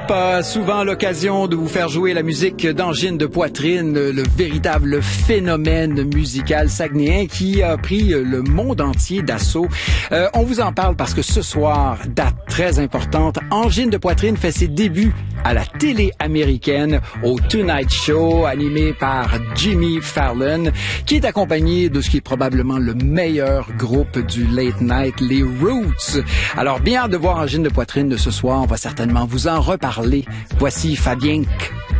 pas souvent l'occasion de vous faire jouer la musique d'Angine de Poitrine, le véritable phénomène musical saguenéen qui a pris le monde entier d'assaut. On vous en parle parce que ce soir, date très importante, Angine de Poitrine fait ses débuts à la télé américaine au Tonight Show, animé par Jimmy Fallon, qui est accompagné de ce qui est probablement le meilleur groupe du late night, les Roots. Alors, bien hâte de voir Angine de Poitrine de ce soir, on va certainement vous en reparler. Voici Fabienque.